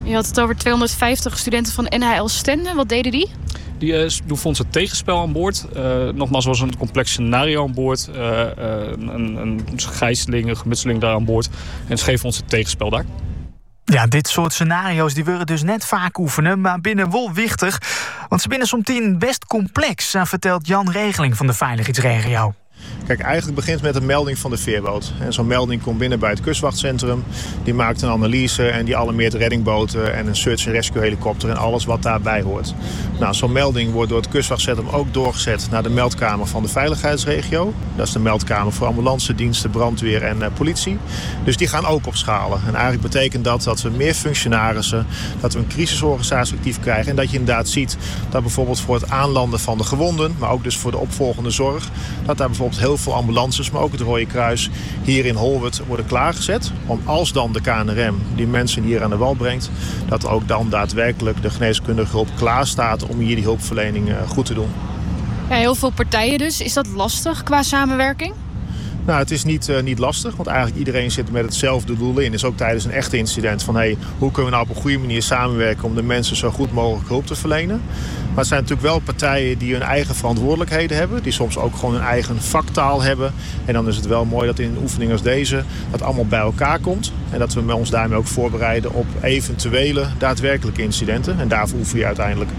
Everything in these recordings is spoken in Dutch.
Je had het over 250 studenten van NHL Stende. Wat deden die? Die vonden ze tegenspel aan boord. Nogmaals, was een complex scenario aan boord. Een gijzeling, een gemutseling daar aan boord. En ze geven ons het tegenspel daar. Ja, dit soort scenario's die willen dus net vaak oefenen, maar binnen wel wichtig. Want ze binnen soms best complex, vertelt Jan Regeling van de veiligheidsregio. Kijk, eigenlijk begint het met een melding van de veerboot. En zo'n melding komt binnen bij het kustwachtcentrum. Die maakt een analyse en die alarmeert reddingboten en een search- en rescue helikopter en alles wat daarbij hoort. Nou, zo'n melding wordt door het kustwachtcentrum ook doorgezet naar de meldkamer van de veiligheidsregio. Dat is de meldkamer voor ambulancediensten, brandweer en politie. Dus die gaan ook opschalen. En eigenlijk betekent dat we meer functionarissen, dat we een crisisorganisatie actief krijgen. En dat je inderdaad ziet dat bijvoorbeeld voor het aanlanden van de gewonden, maar ook dus voor de opvolgende zorg, dat daar bijvoorbeeld heel veel ambulances, maar ook het Rode Kruis hier in Holwert worden klaargezet. Om als dan de KNRM die mensen hier aan de wal brengt, dat ook dan daadwerkelijk de geneeskundige hulp klaar staat om hier die hulpverlening goed te doen. Ja, heel veel partijen dus. Is dat lastig qua samenwerking? Nou, het is niet lastig, want eigenlijk iedereen zit met hetzelfde doel in. Dus ook tijdens een echt incident van hoe kunnen we nou op een goede manier samenwerken om de mensen zo goed mogelijk hulp te verlenen. Maar het zijn natuurlijk wel partijen die hun eigen verantwoordelijkheden hebben, die soms ook gewoon hun eigen vaktaal hebben. En dan is het wel mooi dat in een oefening als deze dat allemaal bij elkaar komt. En dat we ons daarmee ook voorbereiden op eventuele daadwerkelijke incidenten. En daarvoor oefen je uiteindelijk.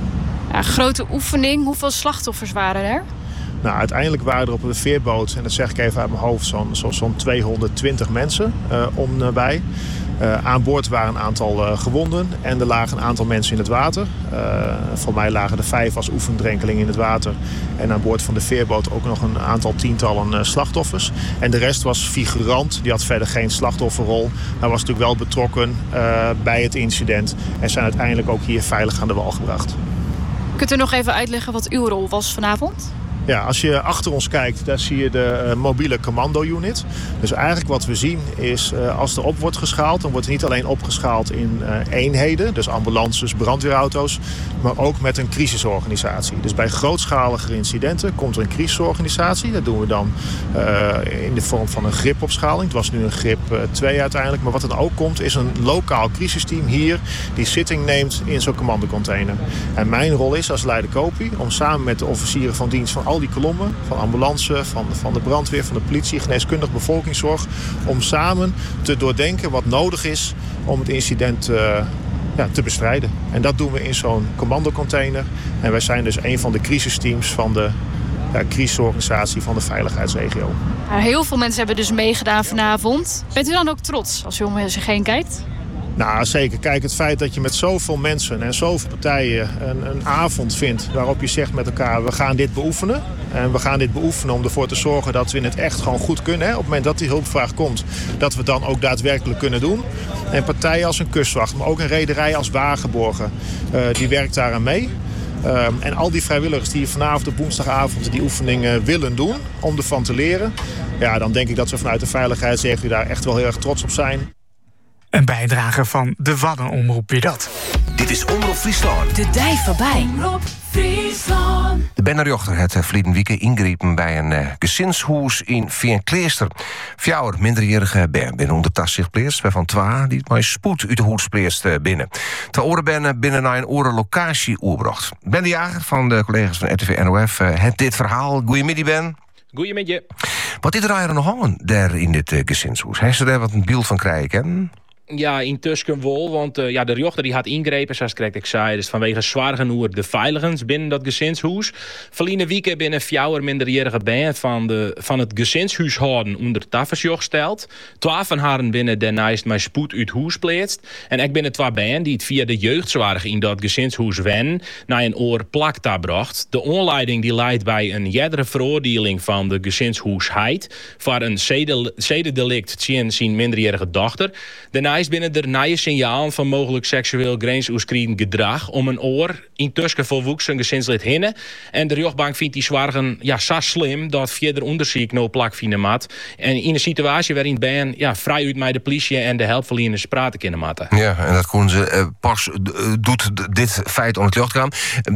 Ja, grote oefening. Hoeveel slachtoffers waren er? Nou, uiteindelijk waren er op de veerboot, en dat zeg ik even uit mijn hoofd, zo'n 220 mensen om nabij. Aan boord waren een aantal gewonden en er lagen een aantal mensen in het water. Voor mij lagen er 5 als oefendrenkeling in het water. En aan boord van de veerboot ook nog een aantal tientallen slachtoffers. En de rest was figurant, die had verder geen slachtofferrol. Maar was natuurlijk wel betrokken bij het incident en zijn uiteindelijk ook hier veilig aan de wal gebracht. Kunt u nog even uitleggen wat uw rol was vanavond? Ja, als je achter ons kijkt, daar zie je de mobiele commando-unit. Dus eigenlijk wat we zien is, als er op wordt geschaald, dan wordt er niet alleen opgeschaald in eenheden, dus ambulances, brandweerauto's, maar ook met een crisisorganisatie. Dus bij grootschalige incidenten komt er een crisisorganisatie. Dat doen we dan in de vorm van een gripopschaling. Het was nu een grip 2 uiteindelijk. Maar wat er dan ook komt, is een lokaal crisisteam hier die zitting neemt in zo'n commandocontainer. En mijn rol is als leider Kopie om samen met de officieren van dienst van al die kolommen, van ambulance, van de brandweer, van de politie, geneeskundig bevolkingszorg, om samen te doordenken wat nodig is om het incident te bestrijden. En dat doen we in zo'n commandocontainer. En wij zijn dus een van de crisisteams van de crisisorganisatie van de veiligheidsregio. Heel veel mensen hebben dus meegedaan vanavond. Bent u dan ook trots als u om zich heen kijkt? Nou, zeker. Kijk, het feit dat je met zoveel mensen en zoveel partijen een avond vindt waarop je zegt met elkaar, we gaan dit beoefenen. En we gaan dit beoefenen om ervoor te zorgen dat we in het echt gewoon goed kunnen. Hè? Op het moment dat die hulpvraag komt, dat we het dan ook daadwerkelijk kunnen doen. En partijen als een kustwacht, maar ook een rederij als Wagenborgen, die werkt daaraan mee. En al die vrijwilligers die vanavond op woensdagavond die oefeningen willen doen om ervan te leren, ja, dan denk ik dat we vanuit de veiligheidsregio daar echt wel heel erg trots op zijn. Een bijdrage van de Waddenomroep weer dat. Dit is Omroep Friesland. De dij voorbij. Omroep Friesland. De Ben Rjochter het verleden weekend ingrepen bij een gezinshuis in Veenkleester. 4 minderjarige Ben binnen onder tas zich pleest, waarvan 2 die maar spoed uit de hoed pleest binnen. 2 oren Ben binnen naar een oren locatie oerbracht. Ben de Jager van de collega's van RTV NOF het dit verhaal. Goedemiddag Ben. Goedemiddag. Wat is er eigenlijk nog aan daar in dit gezinshuis? Heeft ze daar wat een beeld van krijgen? Ja, intussen wel, want de rechter die had ingrepen, zoals ik zei, dus vanwege zwaar genoeg de veiligens binnen dat gezinshuis. Verleden weekend binnen 4 minderjarige band van het gezinshuishouden onder tafelsjoch gesteld. 2 van haar binnen daarnaast mijn spoed uit huis pleetst. En ik binnen 2 band die het via de jeugdzorg in dat gezinshuis wen naar een oor plakta bracht. De onleiding die leidt bij een jerdere veroordeling van de gezinshuisheid voor een zedendelict tegen zijn minderjarige dochter. Daarna is binnen de nieuwe signaal van mogelijk seksueel grensoverschrijdend gedrag om een oor intussen volwassen gezinslid hinnen. En de rechtbank vindt die zwaargen zo slim dat verder onderzoek nou plakvinden mat. En in een situatie waarin Ben vrij uit met de politie en de hulpverleners praten kunnen matten. Ja, en dat kon ze pas doet dit feit om het licht gaan.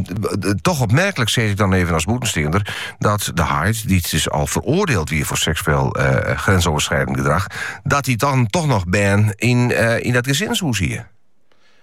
Toch opmerkelijk zeg ik dan even als boetensteender dat de Haid, die is al veroordeeld weer voor seksueel grensoverschrijdend gedrag, dat hij dan toch nog Ben in dat gezinshuis hier.